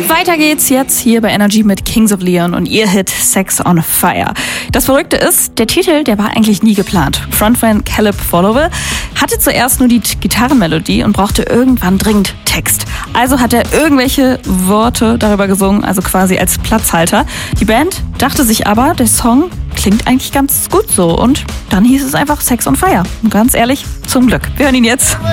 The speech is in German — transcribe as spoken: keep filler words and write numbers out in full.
Weiter geht's jetzt hier bei Energy mit Kings of Leon und ihr Hit Sex on Fire. Das Verrückte ist, der Titel, der war eigentlich nie geplant. Frontman Caleb Followill hatte zuerst nur die Gitarrenmelodie und brauchte irgendwann dringend Text. Also hat er irgendwelche Worte darüber gesungen, also quasi als Platzhalter. Die Band dachte sich aber, der Song klingt eigentlich ganz gut so und dann hieß es einfach Sex on Fire. Und ganz ehrlich, zum Glück. Wir hören ihn jetzt.